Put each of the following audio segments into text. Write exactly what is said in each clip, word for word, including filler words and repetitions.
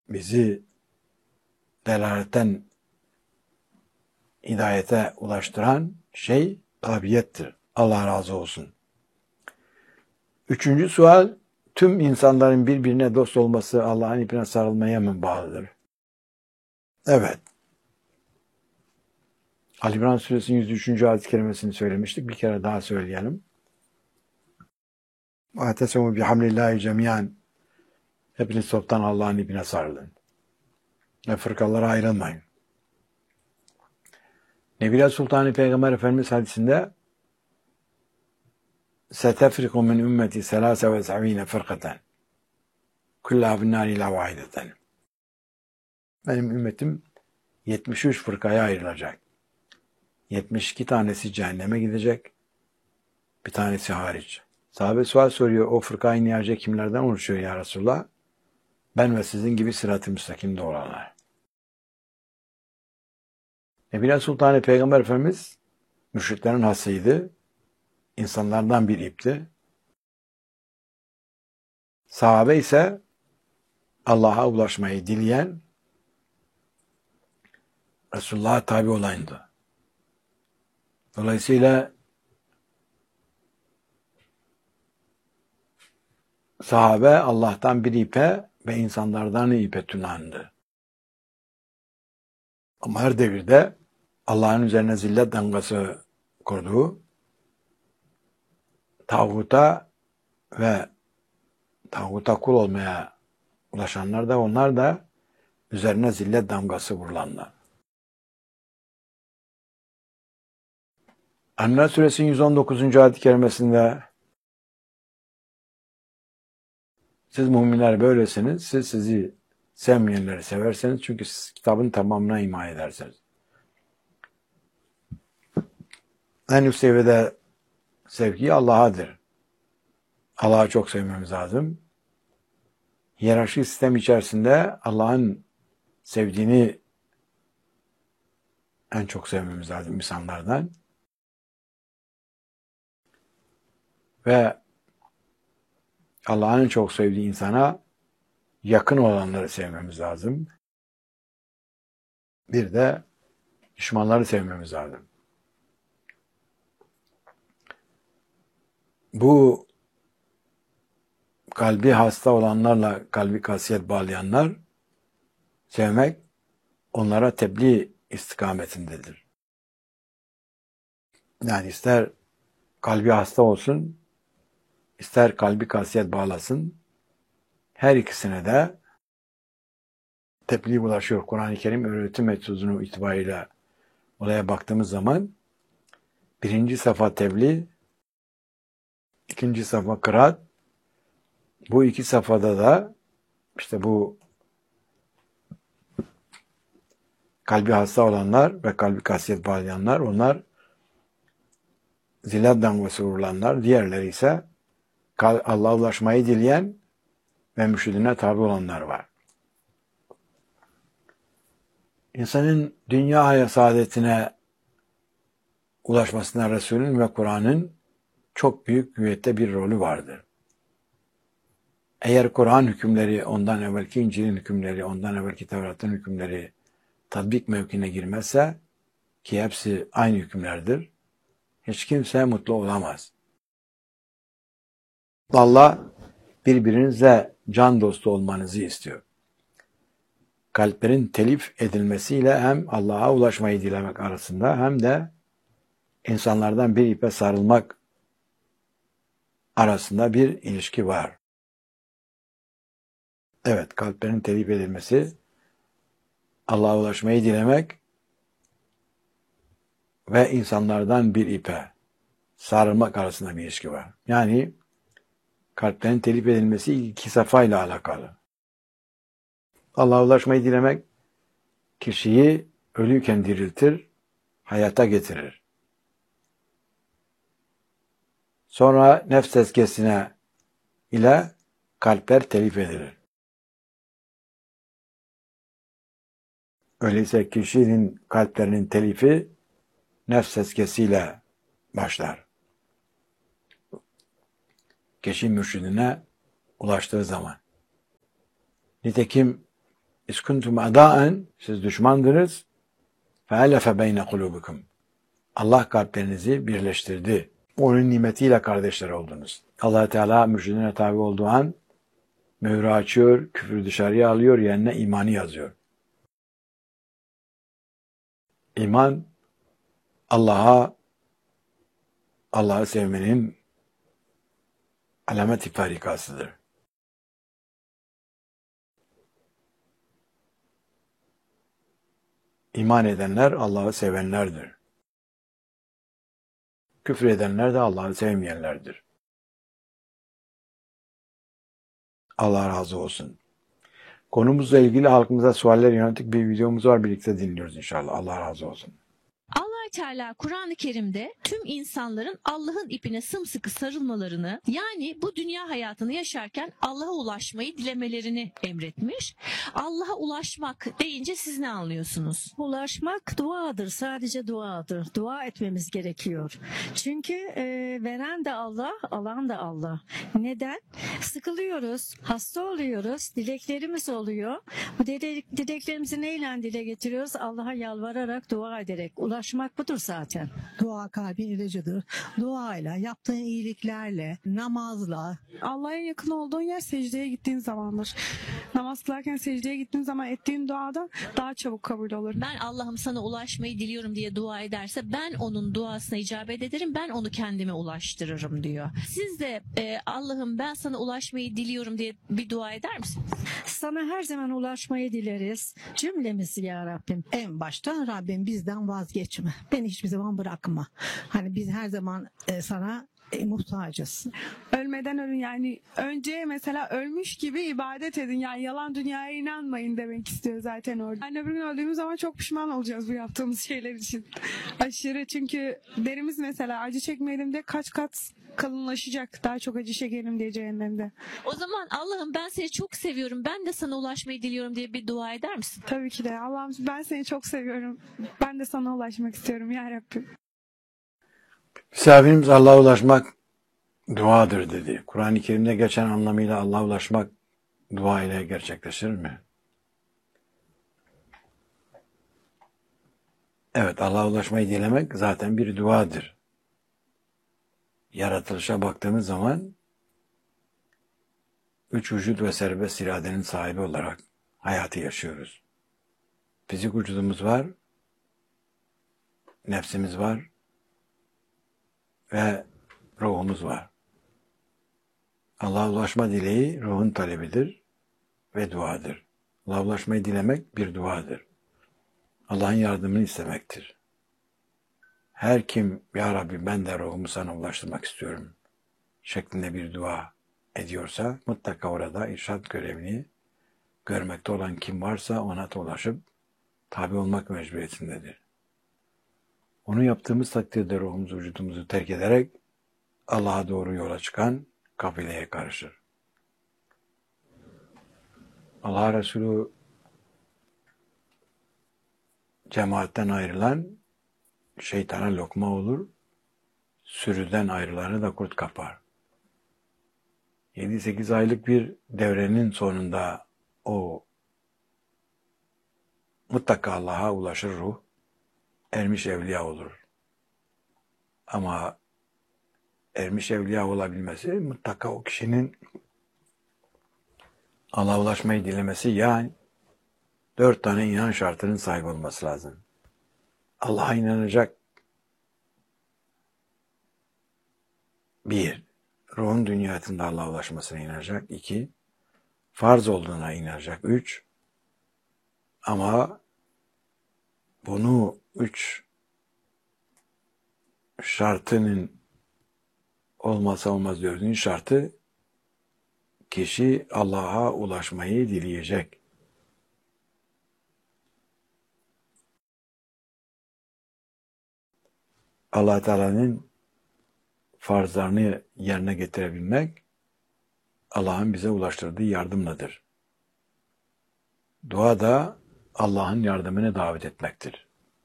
bizi delaletten hidayete ulaştıran şey tabiyettir. Allah razı olsun. Üçüncü sual, tüm insanların birbirine dost olması Allah'ın ipine sarılmaya mı bağlıdır? Evet. Ali İmran Suresinin yüz üçüncü ayet-i kerimesini söylemiştik. Bir kere daha söyleyelim. وَاَتَسَمُوا بِحَمْلِ اللّٰهِ جَمِيعًا Hepiniz toptan Allah'ın ipine sarılın. Ve fırkalara ayrılmayın. Nebiler Sultanı Peygamber Efendimiz hadisinde سَتَفْرِقُ مِنْ ümmeti selâse ve sevîne fırkaten kullâ finnâri ilâ vâhideten. Benim ümmetim yetmiş üç fırkaya ayrılacak. yetmiş iki tanesi cehenneme gidecek. Bir tanesi hariç. Sahabe sual soruyor. O fırkayı niyace kimlerden oluşuyor ya Resulullah? Ben ve sizin gibi sırat-ı müstakimde olanlar. Nebiler Sultanı Peygamber Efendimiz müşriklerin hasıydı. İnsanlardan bir ipti. Sahabe ise Allah'a ulaşmayı dileyen, Resulullah'a tabi olandı. Dolayısıyla sahabe Allah'tan bir ipe ve insanlardan ipe tünandı. Ama her devirde Allah'ın üzerine zillet damgası kurduğu, tağuta ve tağuta kul olmaya ulaşanlar da onlar da üzerine zillet damgası vurulanlar. Enbiya Suresinin yüz on dokuzuncu ayet-i kerimesinde siz müminler böylesiniz, siz sizi sevmeyenleri severseniz çünkü siz kitabın tamamına iman edersiniz. En üst seviyede sevgi Allah'adır. Allah'ı çok sevmemiz lazım. Hiyerarşik sistem içerisinde Allah'ın sevdiğini en çok sevmemiz lazım insanlardan. Ve Allah'ın en çok sevdiği insana yakın olanları sevmemiz lazım. Bir de düşmanları sevmemiz lazım. Bu kalbi hasta olanlarla kalbi kasiyet bağlayanlar sevmek onlara tebliğ istikametindedir. Yani ister kalbi hasta olsun, ister kalbi kasiyet bağlasın, her ikisine de tebliğ ulaşıyor. Kur'an-ı Kerim öğretim metodunu itibariyle olaya baktığımız zaman birinci safa tebliğ, ikinci safa kıraat, bu iki safhada da işte bu kalbi hasta olanlar ve kalbi kasiyet bağlayanlar, onlar zillet damgası vurulanlar, diğerleri ise Allah'a ulaşmayı dileyen ve mürşidine tabi olanlar var. İnsanın dünya hayat saadetine ulaşmasına Resulün ve Kur'an'ın çok büyük güvette bir rolü vardır. Eğer Kur'an hükümleri, ondan evvelki İncil'in hükümleri, ondan evvelki Tevrat'ın hükümleri tatbik mevkine girmezse, ki hepsi aynı hükümlerdir, hiç kimse mutlu olamaz. Allah birbirinizle can dostu olmanızı istiyor. Kalplerin telif edilmesiyle hem Allah'a ulaşmayı dilemek arasında hem de insanlardan bir ipe sarılmak arasında bir ilişki var. Evet, kalplerin telif edilmesi, Allah'a ulaşmayı dilemek ve insanlardan bir ipe sarılmak arasında bir ilişki var. Yani kalplerin telif edilmesi iki safhayla alakalı. Allah'a ulaşmayı dilemek kişiyi ölüyken diriltir, hayata getirir. Sonra nefs tezkiyesine ile kalpler telif edilir. Öyleyse kişinin kalplerinin telifi nefs tezkiyesiyle başlar. Kişi mürşidine ulaştığı zaman. Nitekim İz kuntum adaen, siz düşmandınız. Fe'alefe beyne kulubikum. Allah kalplerinizi birleştirdi. Onun nimetiyle kardeşler oldunuz. Allah Teala mürşidine tabi olduğu an mührü açıyor, küfrü dışarıya alıyor, yerine imanı yazıyor. İman, Allah'a, Allah'ı sevmenin alamet-i farikasıdır. İman edenler Allah'ı sevenlerdir. Küfür edenler de Allah'ı sevmeyenlerdir. Allah razı olsun. Konumuzla ilgili halkımıza sualler yönelik bir videomuz var. Birlikte dinliyoruz inşallah. Allah razı olsun. Allah Teala Kur'an-ı Kerim'de tüm insanların Allah'ın ipine sımsıkı sarılmalarını, yani bu dünya hayatını yaşarken Allah'a ulaşmayı dilemelerini emretmiş. Allah'a ulaşmak deyince siz ne anlıyorsunuz? Ulaşmak duadır, sadece duadır. Dua etmemiz gerekiyor. Çünkü e, veren de Allah, alan da Allah. Neden? Sıkılıyoruz, hasta oluyoruz, dileklerimiz oluyor. Bu dilek, dileklerimizi neyle dile getiriyoruz? Allah'a yalvararak, dua ederek. Ulaşmak budur zaten. Dua kalbin ilacıdır. Duayla, yaptığın iyiliklerle, namazla. Allah'a yakın olduğun yer secdeye gittiğin zamandır. Namaz kılarken secdeye gittiğin zaman ettiğin duada daha çabuk kabul olur. Ben Allah'ım sana ulaşmayı diliyorum diye dua ederse ben onun duasına icabet ederim, ben onu kendime ulaştırırım diyor. Siz de e, Allah'ım ben sana ulaşmayı diliyorum diye bir dua eder misiniz? Sana her zaman ulaşmayı dileriz. Cümlemizi ya Rabbim. En başta Rabbim bizden vazgeçme. Beni hiçbir zaman bırakma. Hani biz her zaman e, sana e, muhtacız. Ölmeden ölün, yani önce mesela ölmüş gibi ibadet edin. Yani yalan dünyaya inanmayın demek istiyor zaten orada. Yani öbür gün öldüğümüz zaman çok pişman olacağız bu yaptığımız şeyler için. Aşırı, çünkü derimiz mesela acı çekmeyelim de kaç kat kalınlaşacak. Daha çok acı çekelim diye cehennemde. O zaman Allah'ım ben seni çok seviyorum, ben de sana ulaşmayı diliyorum diye bir dua eder misin? Tabii ki de. Allah'ım ben seni çok seviyorum. Ben de sana ulaşmak istiyorum ya Rabbim. Misafirimiz Allah'a ulaşmak duadır dedi. Kur'an-ı Kerim'de geçen anlamıyla Allah'a ulaşmak dua ile gerçekleşir mi? Evet, Allah'a ulaşmayı dilemek zaten bir duadır. Yaratılışa baktığımız zaman üç vücut ve serbest iradenin sahibi olarak hayatı yaşıyoruz. Fizik vücudumuz var, nefsimiz var ve ruhumuz var. Allah'a ulaşma dileği ruhun talebidir ve duadır. Allah'a ulaşmayı dilemek bir duadır. Allah'ın yardımını istemektir. Her kim ya Rabbi ben de ruhumu sana ulaştırmak istiyorum şeklinde bir dua ediyorsa mutlaka orada irşad görevini görmekte olan kim varsa ona ulaşıp tabi olmak mecburiyetindedir. Onu yaptığımız takdirde ruhumuzu, vücudumuzu terk ederek Allah'a doğru yola çıkan kafileye karışır. Allah Resulü cemaatten ayrılan şeytana lokma olur, sürüden ayrılanı da kurt kapar. yedi sekiz aylık bir devrenin sonunda o mutlaka Allah'a ulaşır ruh, ermiş evliya olur. Ama ermiş evliya olabilmesi mutlaka o kişinin Allah'a ulaşmayı dilemesi, yani dört tane inan şartının sahibi olması lazım. Allah'a inanacak. Bir, ruhun dünya hayatında Allah'a ulaşmasına inanacak. İki, farz olduğuna inanacak. Üç, ama bunu üç şartının olmazsa olmaz dördüncü şartı, kişi Allah'a ulaşmayı dileyecek. Allah Teala'nın farzlarını yerine getirebilmek Allah'ın bize ulaştırdığı yardımladır. Dua da Allah'ın yardımını davet etmektir.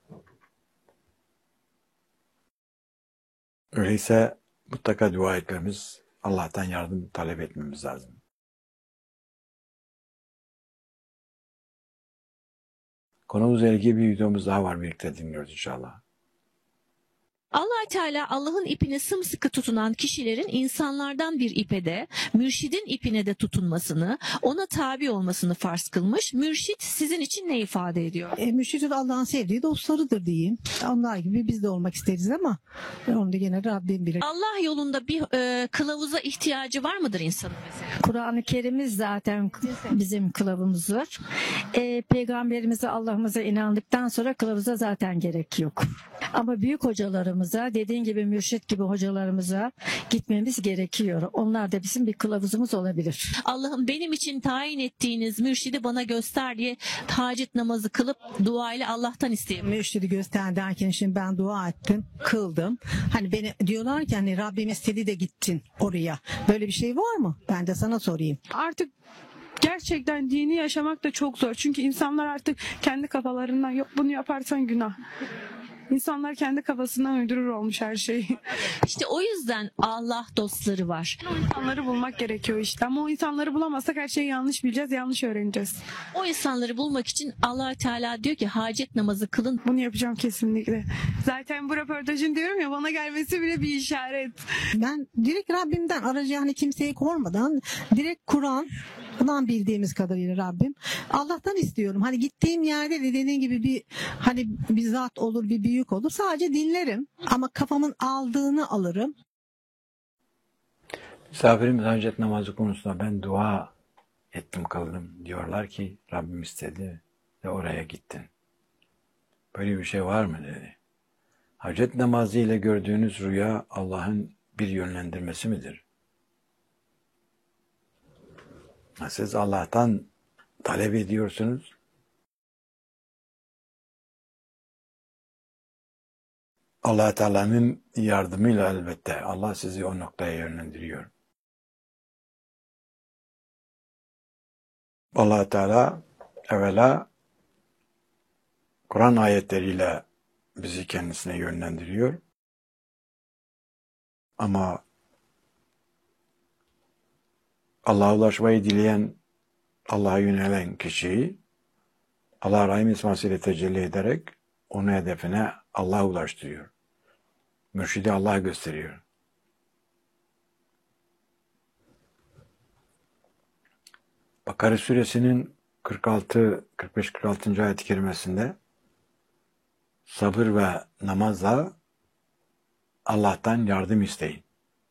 Öyleyse mutlaka dua etmemiz, Allah'tan yardım talep etmemiz lazım. Konumuzla ilgili bir videomuz daha var, birlikte dinliyoruz inşallah. Allah Teala Allah'ın ipine sımsıkı tutunan kişilerin insanlardan bir ipe de, mürşidin ipine de tutunmasını, ona tabi olmasını farz kılmış. Mürşid sizin için ne ifade ediyor? E, mürşid Allah'ın sevdiği dostlarıdır diyeyim. Onlar gibi biz de olmak isteriz ama onu da gene Rabbim bilir. Allah yolunda bir e, kılavuza ihtiyacı var mıdır insanın mesela? Kur'an-ı Kerim'imiz zaten bizim kılavuzumuzdur. E, Peygamberimize, Allah'ımıza inandıktan sonra kılavuza zaten gerek yok. Ama büyük hocalarımıza, dediğin gibi mürşit gibi hocalarımıza gitmemiz gerekiyor. Onlar da bizim bir kılavuzumuz olabilir. Allah'ım benim için tayin ettiğiniz mürşidi bana göster diye hacet namazı kılıp dua ile Allah'tan isteyelim. Mürşidi göster derken şimdi ben dua ettim, kıldım. Hani beni diyorlar ki hani Rabbim istedi de gittin oraya. Böyle bir şey var mı? Ben de sana sorayım. Artık gerçekten dini yaşamak da çok zor. Çünkü insanlar artık kendi kafalarından yok bunu yaparsan günah. İnsanlar kendi kafasından uydurur olmuş her şeyi. İşte o yüzden Allah dostları var. O insanları bulmak gerekiyor işte. Ama o insanları bulamazsak her şeyi yanlış bileceğiz, yanlış öğreneceğiz. O insanları bulmak için Allah Teala diyor ki hacet namazı kılın. Bunu yapacağım kesinlikle. Zaten bu röportajın diyorum ya bana gelmesi bile bir işaret. Ben direkt Rabbimden aracı hani kimseyi kormadan direkt Kur'an'dan bildiğimiz kadarıyla Rabbim Allah'tan istiyorum. Hani gittiğim yerde de dediğin gibi bir hani bir zat olur, bir büyük olur. Sadece dinlerim ama kafamın aldığını alırım. Misafirimiz hacet namazı konusunda ben dua ettim kıldım. Diyorlar ki Rabbim istedi ve oraya gittin. Böyle bir şey var mı dedi. Hacet namazı ile gördüğünüz rüya Allah'ın bir yönlendirmesi midir? Siz Allah'tan talep ediyorsunuz. Allah Teala'nın yardımıyla elbette Allah sizi o noktaya yönlendiriyor. Allah Teala evvela Kur'an ayetleriyle bizi kendisine yönlendiriyor. Ama Allah'a ulaşmayı dileyen, Allah'a yönelen kişiyi Allah Rahim ismasıyla tecelli ederek onu hedefine Allah'a ulaştırıyor. Mürşidi Allah'a gösteriyor. Bakara suresinin kırk altı kırk beş kırk altıncı ayet-i kerimesinde sabır ve namazla Allah'tan yardım isteyin.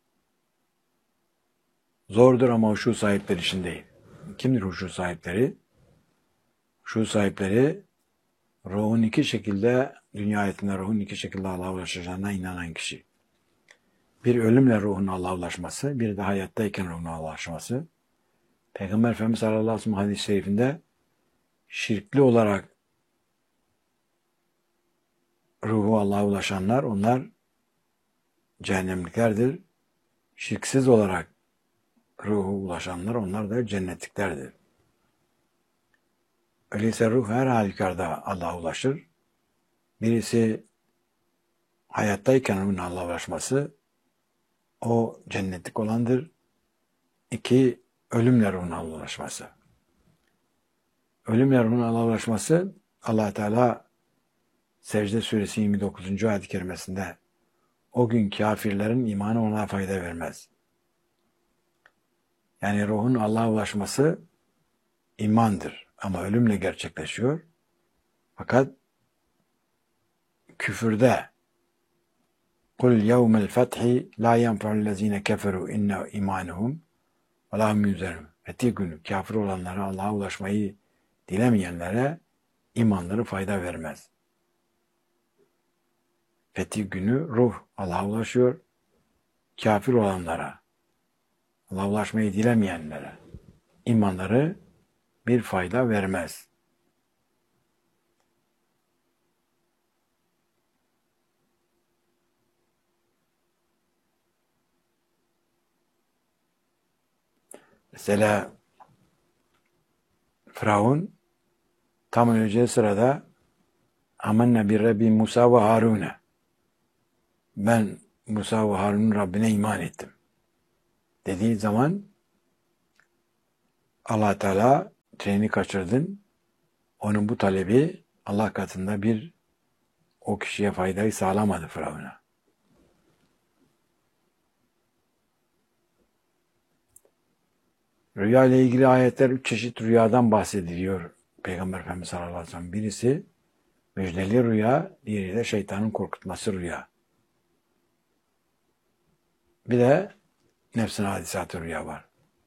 Zordur ama huşu sahipleri için değil. Kimdir huşu sahipleri? Huşu sahipleri ruhun iki şekilde, dünya hayatında ruhun iki şekilde Allah'a ulaşacağına inanan kişi. Bir ölümle ruhun Allah'a ulaşması, bir de hayattayken ruhun Allah'a ulaşması. Peygamber Efendimiz sallallahu aleyhi ve sellem hadis-i şerifinde şirkli olarak ruhu Allah'a ulaşanlar, onlar cehennemliklerdir. Şirksiz olarak ruhu ulaşanlar, onlar da cennetliklerdir. Öyleyse ruh her halükarda Allah'a ulaşır. Birisi hayattayken ruhun Allah'a ulaşması, o cennetlik olandır. İki, ölümle ruhun Allah'a ulaşması. Ölümle ruhun Allah'a ulaşması, Allah Teala Secde Suresi yirmi dokuzuncu ayet-i kerimesinde o gün kafirlerin imanı ona fayda vermez. Yani ruhun Allah'a ulaşması imandır ama ölümle gerçekleşiyor. Fakat küfürde kul yevmel fethi la yenfa'ullezine keferu inne imanuhum ve lahum yuzerun. Fetih günü kafir olanlara, Allah'a ulaşmayı dilemeyenlere imanları fayda vermez. Fetih günü ruh Allah'a ulaşıyor. Kafir olanlara, Allah'a ulaşmayı dilemeyenlere imanları bir fayda vermez. Mesela Firavun tam öleceği sırada amenne bir Rabbi Musa ve Harun'e, ben Musa ve Harun'un Rabbine iman ettim dediği zaman Allah Teala treni kaçırdın. Onun bu talebi Allah katında bir o kişiye faydayı sağlamadı Firavun'a. Rüya ile ilgili ayetler üç çeşit rüyadan bahsediliyor Peygamber Efendimiz sallallahu aleyhi ve sellem. Birisi müjdeli rüya, diğeri de şeytanın korkutması rüya. Bir de nefsin hadisatı rüya var.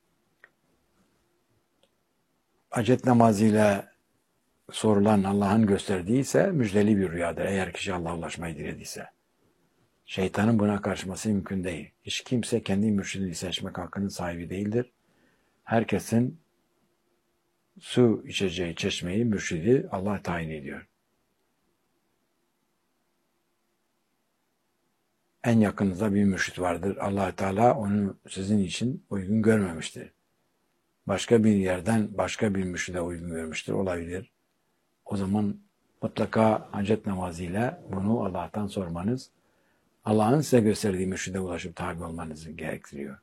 Hacet namazıyla sorulan Allah'ın gösterdiği ise müjdeli bir rüyadır. Eğer kişi Allah'a ulaşmayı dilediyse. Şeytanın buna karışması mümkün değil. Hiç kimse kendi mürşidini seçmek hakkının sahibi değildir. Herkesin su içeceği çeşmeyi, mürşidi Allah tayin ediyor. En yakınınızda bir mürşit vardır. Allah Teala onu sizin için uygun görmemiştir. Başka bir yerden başka bir mürşide uygun görmüştür. Olabilir. O zaman mutlaka hacet namazıyla bunu Allah'tan sormanız, Allah'ın size gösterdiği mürşide ulaşıp tabi olmanızı gerektiriyor.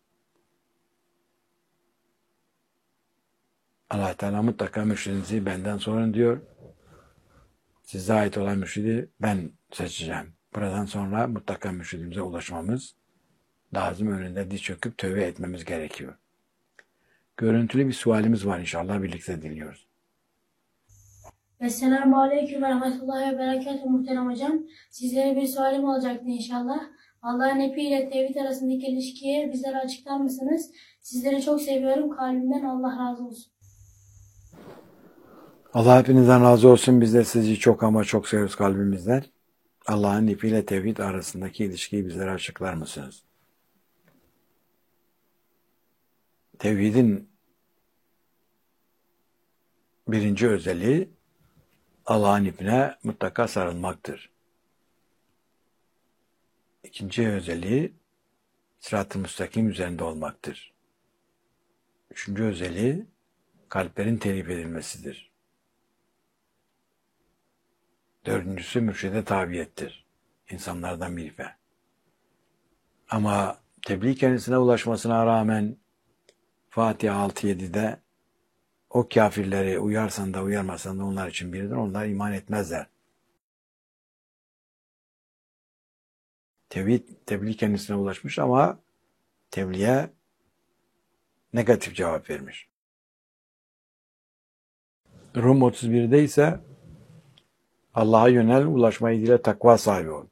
Allah Teala mutlaka mürşidinizi benden sorun diyor. Size ait olan mürşidi ben seçeceğim. Buradan sonra mutlaka mürşidimize ulaşmamız lazım. Önünde diz çöküp tövbe etmemiz gerekiyor. Görüntülü bir sualimiz var, inşallah birlikte dinliyoruz. Esselamu Aleyküm ve Rahmetullahi ve Berekatuhu muhterem hocam. Sizlere bir sualim olacaktı inşallah. Allah'ın ipi ile tevhid arasındaki ilişkiyi bizlere açıklar mısınız? Sizleri çok seviyorum. Kalbimden Allah razı olsun. Allah hepinizden razı olsun. Biz de sizi çok ama çok seviyoruz kalbimizden. Allah'ın ipiyle tevhid arasındaki ilişkiyi bizlere açıklar mısınız? Tevhidin birinci özelliği Allah'ın ipine mutlaka sarılmaktır. İkinci özelliği sırat-ı müstakim üzerinde olmaktır. Üçüncü özelliği kalplerin telif edilmesidir. Dördüncüsü mürşide tabiyettir. İnsanlardan biri. Ama tebliğ kendisine ulaşmasına rağmen Fatiha altı yedide o kafirleri uyarsan da uyarmasan da onlar için biridir. Onlar iman etmezler. Tevhid, tebliğ kendisine ulaşmış ama tebliğe negatif cevap vermiş. Rum otuz birde ise Allah'a yönel, ulaşmayı dile, takva sahibi ol.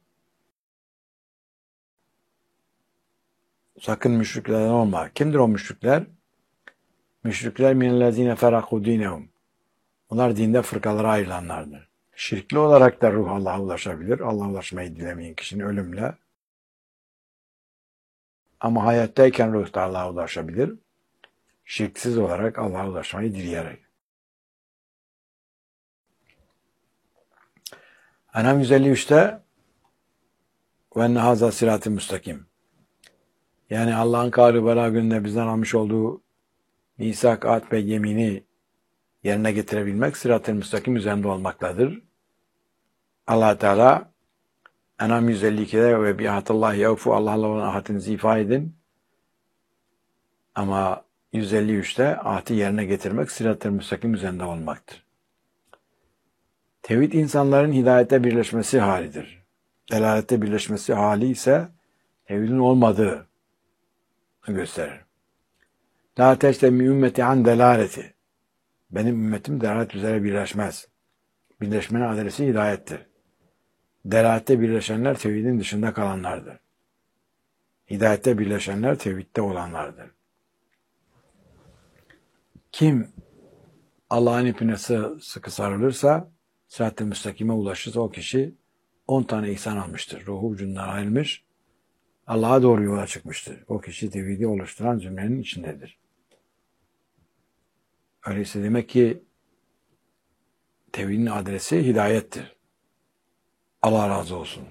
Sakın müşriklerden olma. Kimdir o müşrikler? Müşrikler minellezine feraku dinehum. Onlar dinde fırkalara ayrılanlardır. Şirkli olarak da ruh Allah'a ulaşabilir. Allah'a ulaşmayı dilemeyen kişinin ölümle. Ama hayattayken ruh da Allah'a ulaşabilir. Şirksiz olarak Allah'a ulaşmayı dileyerek. En'am yüz elli üçte ve enne haza sırat-ı müstakim. Yani Allah'ın kâr-ı bela gününde bizden almış olduğu misak, ahd ve yemini yerine getirebilmek sırat-ı müstakim üzerinde olmaktadır. Allah Teala En'am yüz elli ikide ve bi'ahatillahi yevfu, Allah'la olan ahadinizi ifa edin. Ama yüz elli üçte ahdi yerine getirmek sırat-ı müstakim üzerinde olmaktır. Tevhid insanların hidayete birleşmesi halidir. Delalette birleşmesi hali ise tevhidin olmadığı gösterir. La teştemi ümmeti an delaleti. Benim ümmetim delalet üzere birleşmez. Birleşmenin adresi hidayettir. Delalette birleşenler tevhidin dışında kalanlardır. Hidayette birleşenler tevhidde olanlardır. Kim Allah'ın ipine sıkı sarılırsa, sırat-ı müstakime ulaşırsa o kişi on tane ihsan almıştır. Ruhu ucundan ayrılmış, Allah'a doğru yola çıkmıştır. O kişi tevhidi oluşturan zümrenin içindedir. Öyleyse demek ki tevhidin adresi hidayettir. Allah razı olsun.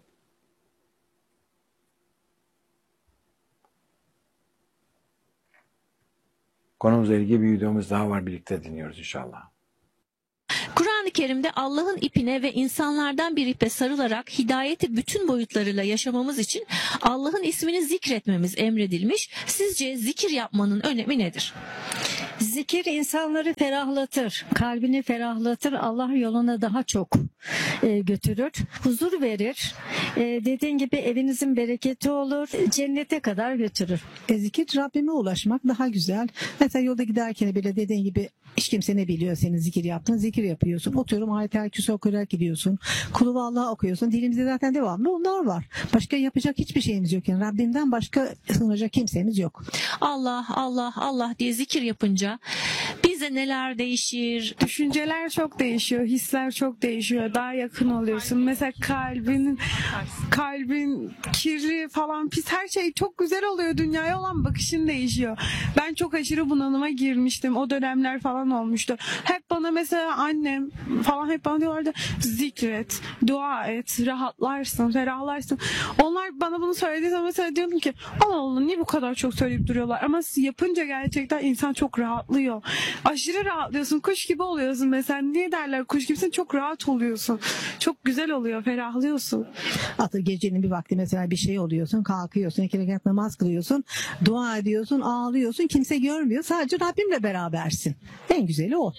Konumuzla ilgili bir videomuz daha var. Birlikte dinliyoruz inşallah. Kur'an-ı Kerim'de Allah'ın ipine ve insanlardan bir ipe sarılarak hidayeti bütün boyutlarıyla yaşamamız için Allah'ın ismini zikretmemiz emredilmiş. Sizce zikir yapmanın önemi nedir? Zikir insanları ferahlatır, kalbini ferahlatır, Allah yoluna daha çok e, götürür, huzur verir. E, dediğin gibi evinizin bereketi olur, cennete kadar götürür. E, zikir Rabbime ulaşmak daha güzel. Mesela yolda giderken bile dediğin gibi hiç kimse ne biliyor senin zikir yaptığın, zikir yapıyorsun. Oturuyorum Ayet-el Kürsü okuyarak gidiyorsun. Kulu Vallahi okuyorsun. Dilimizde zaten devamlı onlar var. Başka yapacak hiçbir şeyimiz yok. Yani Rabbimden başka sığınacak kimsemiz yok. Allah, Allah, Allah diye zikir yapınca bize neler değişir? Düşünceler çok değişiyor, hisler çok değişiyor. Daha yakın oluyorsun. Mesela kalbin kalbin kirli falan pis her şey çok güzel oluyor. Dünyaya olan bakışın değişiyor. Ben çok aşırı bunalıma girmiştim. O dönemler falan olmuştu. Hep bana mesela annem falan hep bana diyorlardı zikret, dua et, rahatlarsın, ferahlarsın. Onlar bana bunu söylediği zaman mesela diyordum ki Allah Allah niye bu kadar çok söyleyip duruyorlar? Ama yapınca gerçekten insan çok rahatlıyor. Aşırı rahatlıyorsun. Kuş gibi oluyorsun mesela. Niye derler kuş gibisin? Çok rahat oluyorsun. Çok güzel oluyor. Ferahlıyorsun. Hatta gecenin bir vakti mesela bir şey oluyorsun, kalkıyorsun, iki rekat namaz kılıyorsun, dua ediyorsun, ağlıyorsun, kimse görmüyor. Sadece Rabbimle berabersin. En güzeli o.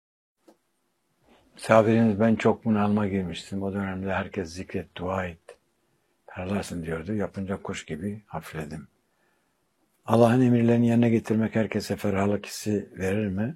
Misafiriniz ben çok bunalıma girmiştim. O dönemde herkes zikret, dua et, ferahlarsın diyordu. Yapınca kuş gibi hafifledim. Allah'ın emirlerini yerine getirmek herkese ferahlık hissi verir mi?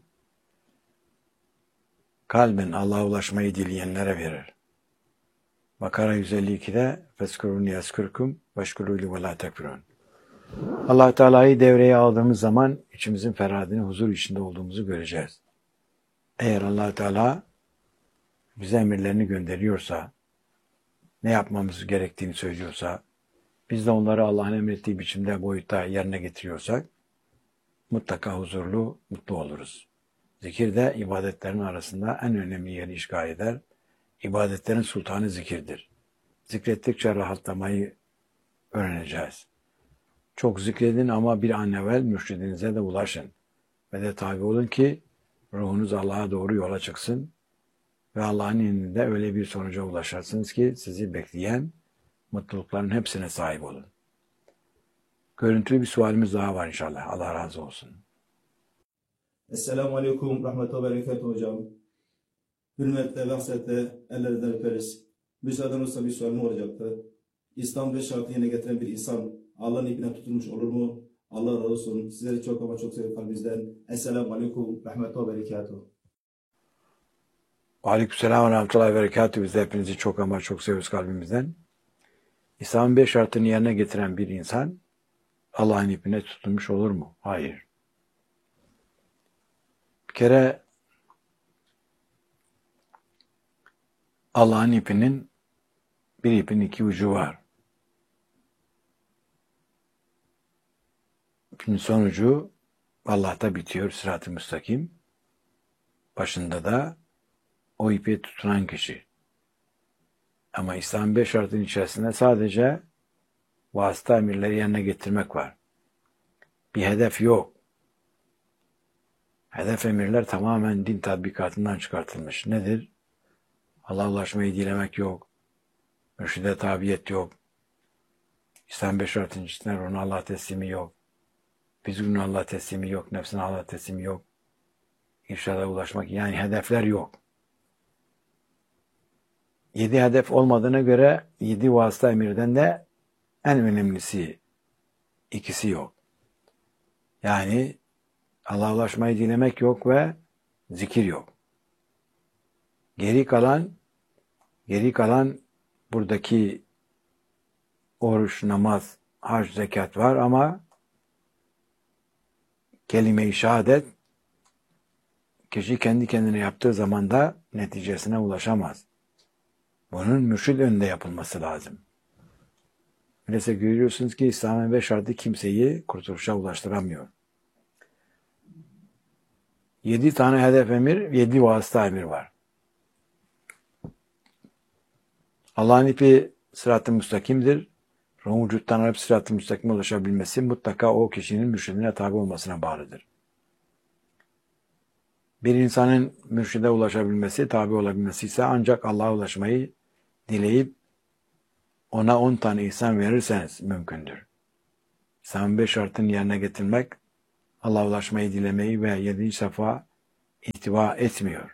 Kalben Allah'a ulaşmayı dileyenlere verir. Bakara yüz elli ikide Feskuruni yaskurkum veşkuruli ve la tekfurun. Allah Teala'yı devreye aldığımız zaman içimizin ferahını, huzur içinde olduğumuzu göreceğiz. Eğer Allah Teala bize emirlerini gönderiyorsa, ne yapmamız gerektiğini söylüyorsa, biz de onları Allah'ın emrettiği biçimde, boyutta yerine getiriyorsak, mutlaka huzurlu, mutlu oluruz. Zikir de ibadetlerin arasında en önemli yeri işgal eder. İbadetlerin sultanı zikirdir. Zikrettikçe rahatlamayı öğreneceğiz. Çok zikredin ama bir an evvel mürşidinize de ulaşın. Ve de tabi olun ki ruhunuz Allah'a doğru yola çıksın. Ve Allah'ın indinde öyle bir sonuca ulaşarsınız ki sizi bekleyen mutlulukların hepsine sahip olun. Görüntülü bir sualimiz daha var inşallah. Allah razı olsun. Esselamu Aleyküm Rahmetullah Berekatuhu hocam. Hürmetle ve hasretle ellerinden öperiz. Müsaaden olsa bir sualim olacaktı. İslam ve şartı yerine getiren bir insan Allah'ın ipine tutulmuş olur mu? Allah razı olsun. Sizleri çok ama çok seviyorum kalbimizden. Esselamu Aleyküm Rahmetullah Berekatuhu. Aleykümselam ve rahmetullahi ve berekatuhu. Biz de hepinizi çok ama çok seviyoruz kalbimizden. İslam'ın beş şartını yerine getiren bir insan Allah'ın ipine tutulmuş olur mu? Hayır. Bir kere Allah'ın ipinin bir ipin iki ucu var. İpin sonucu Allah'ta bitiyor, sırat-ı müstakim. Başında da o ipe tutunan kişi. Ama İslam'ın beş şartının içerisinde sadece vasıta emirleri yerine getirmek var. Bir hedef yok. Hedef emirler tamamen din tatbikatından çıkartılmış. Nedir? Allah'a ulaşmayı dilemek yok. Mürşide tabiyet yok. İslam beş şartının içinde ona Allah teslimi yok. Bizgün Allah teslimi yok. Nefsine Allah teslimi yok. İrşada ulaşmak yani hedefler yok. Yedi hedef olmadığına göre yedi vasıta emirden de en önemlisi ikisi yok. Yani Allah'a ulaşmayı dilemek yok ve zikir yok. Geri kalan geri kalan buradaki oruç, namaz, hac, zekat var ama kelime-i şehadet kişi kendi kendine yaptığı zaman da neticesine ulaşamaz. Bunun mürşid önünde yapılması lazım. Öyleyse görüyorsunuz ki İslam'ın beş şartı kimseyi kurtuluşa ulaştıramıyor. Yedi tane hedef emir, yedi vasıta emir var. Allah'ın ipi sırat-ı müstakimdir. Ruhun vücuttan alıp sırat-ı müstakime ulaşabilmesi mutlaka o kişinin mürşidine tabi olmasına bağlıdır. Bir insanın mürşide ulaşabilmesi, tabi olabilmesi ise ancak Allah'a ulaşmayı dileyip ona on tane ihsan verirseniz mümkündür. İslam'ın beş şartını yerine getirmek Allah'a ulaşmayı dilemeyi ve yedinci safa ihtiva etmiyor.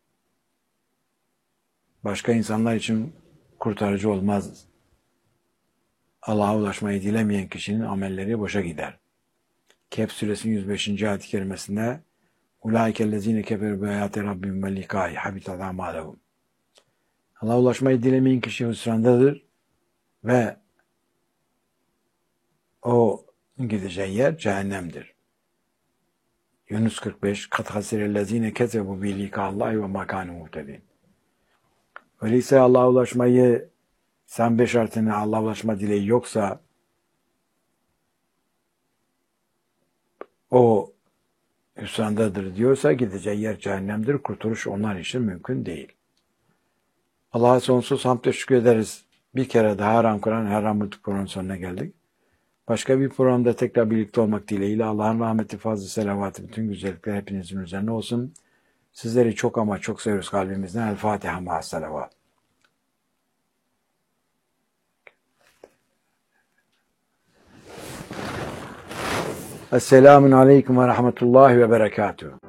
Başka insanlar için kurtarıcı olmaz. Allah'a ulaşmayı dilemeyen kişinin amelleri boşa gider. Kehf suresinin yüz beşinci ayet-i kerimesinde "Ulaikellezine keferu bi ayati rabbihim ve liqa'i habitat a'malehum." Allah'a ulaşmayı dilemeyen kişi hüsrandadır ve o gideceği yer cehennemdir. Yunus kırk beş "Kad hasirellezine kezebu bi liqa'allahi ve ma kanu muhtedin." Öyleyse Allah'a ulaşmayı sen beş şartına Allah'a ulaşma dileği yoksa o hüsrandadır diyorsa gideceği yer cehennemdir. Kurtuluş onlar için mümkün değil. Allah'a sonsuz hamd ve şükür ederiz. Bir kere daha Haram Kur'an, Haram Mutlu Kur'an'ın sonuna geldik. Başka bir programda tekrar birlikte olmak dileğiyle Allah'ın rahmeti, fazlı, selavatı, bütün güzellikler hepinizin üzerine olsun. Sizleri çok ama çok seviyoruz kalbimizden. El Fatiha ma'as salavat. Esselamun aleyküm ve rahmetullahi ve berekatuhu.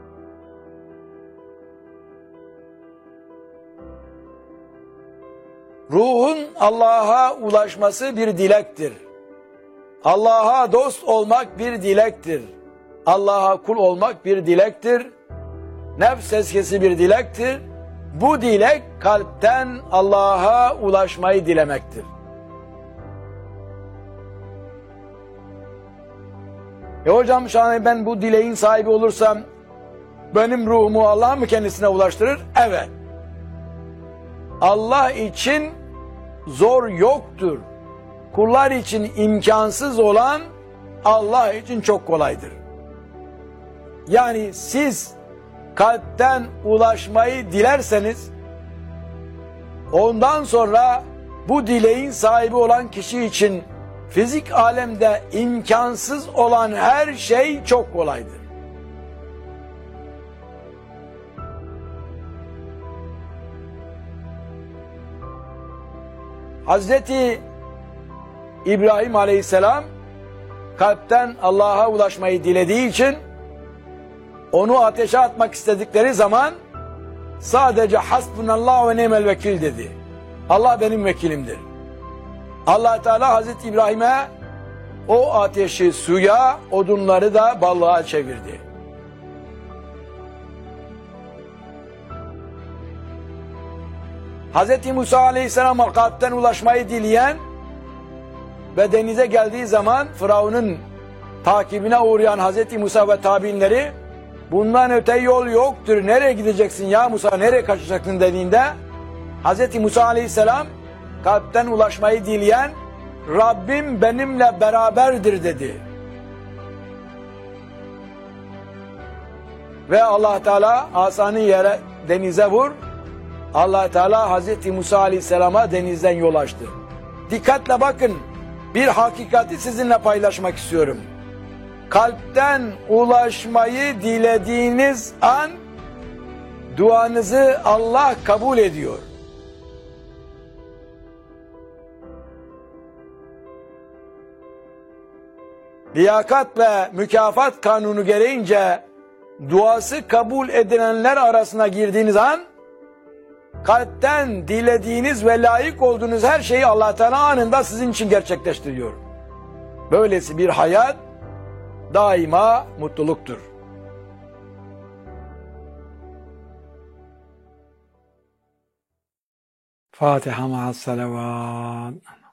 Ruhun Allah'a ulaşması bir dilektir. Allah'a dost olmak bir dilektir. Allah'a kul olmak bir dilektir. Nefs tezkiyesi bir dilektir. Bu dilek kalpten Allah'a ulaşmayı dilemektir. E hocam şahane ben bu dileğin sahibi olursam benim ruhumu Allah mı kendisine ulaştırır? Evet. Allah için zor yoktur. Kullar için imkansız olan Allah için çok kolaydır. Yani siz kalpten ulaşmayı dilerseniz ondan sonra bu dileğin sahibi olan kişi için fizik alemde imkansız olan her şey çok kolaydır. Hazreti İbrahim Aleyhisselam kalpten Allah'a ulaşmayı dilediği için onu ateşe atmak istedikleri zaman sadece hasbunallah ve ni'mel vekil dedi. Allah benim vekilimdir. Allah Teala Hazreti İbrahim'e o ateşi suya, odunları da balığa çevirdi. Hazreti Musa Aleyhisselam'a kalpten ulaşmayı dileyen ve denize geldiği zaman Firavun'un takibine uğrayan Hazreti Musa ve tabiinleri bundan öte yol yoktur. Nereye gideceksin ya Musa, nereye kaçacaksın dediğinde Hazreti Musa Aleyhisselam kalpten ulaşmayı dileyen Rabbim benimle beraberdir dedi. Ve Allah Teala asanı yere denize vur. Allah Teala Hazreti Musa Aleyhisselam'a denizden yol açtı. Dikkatle bakın. Bir hakikati sizinle paylaşmak istiyorum. Kalpten ulaşmayı dilediğiniz an duanızı Allah kabul ediyor. Liyakat ve mükafat kanunu gereğince duası kabul edilenler arasına girdiğiniz an kalpten dilediğiniz ve layık olduğunuz her şeyi Allah Teala anında sizin için gerçekleştiriyor. Böylesi bir hayat daima mutluluktur. Fatiha ma'as salavat.